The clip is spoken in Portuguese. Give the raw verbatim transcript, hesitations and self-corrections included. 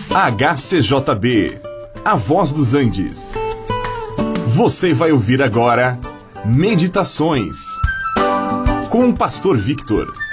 H C J B, A Voz dos Andes. Você vai ouvir agora Meditações com o Pastor Victor.